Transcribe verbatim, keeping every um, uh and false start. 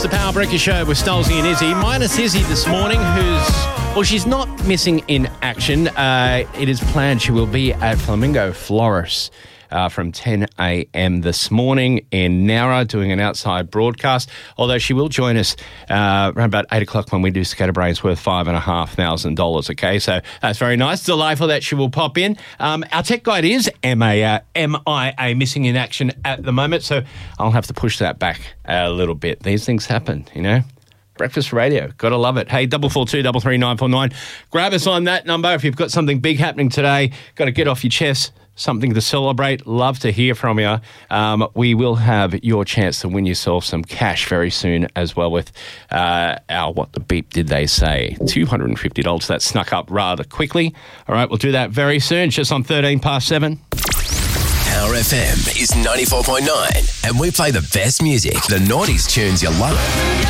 It's the Power Breakfast Show with Stolzy and Izzy. Minus Izzy this morning, who's, well, she's not missing in action. Uh, it is planned she will be at Flamingo Flores uh, from ten a.m. this morning in Nowra doing an outside broadcast, although she will join us uh, around about eight o'clock when we do Scatterbrains worth five thousand five hundred dollars, okay? So that's very nice. Delightful that she will pop in. Um, our tech guide is M A, uh, M I A, missing in action at the moment, so I'll have to push that back a little bit. These things happen, you know? Breakfast radio. Gotta love it. Hey, double four two, double three nine four nine. Grab us on that number if you've got something big happening today. Got to get off your chest. Something to celebrate. Love to hear from you. Um, we will have your chance to win yourself some cash very soon as well with uh, our What the Beep Did They Say? two hundred fifty dollars. That snuck up rather quickly. All right, we'll do that very soon, just on thirteen past seven. Power F M is ninety-four point nine and we play the best music, the noughties tunes you love.